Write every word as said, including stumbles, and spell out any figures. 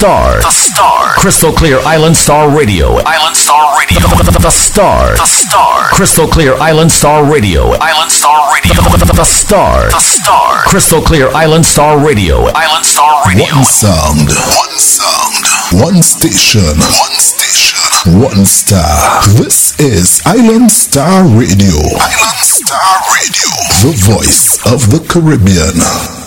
Star. The Star. Crystal Clear Island Star Radio. Island Star Radio. The, the, the Star. The Star. Crystal Clear Island Star Radio. Island Star Radio. The, the, the Star. The Star. Crystal Clear Island Star Radio. Island Star Radio. One sound. One sound. One station. One station. One star. This is Island Star Radio. Island Star Radio. The voice of the Caribbean.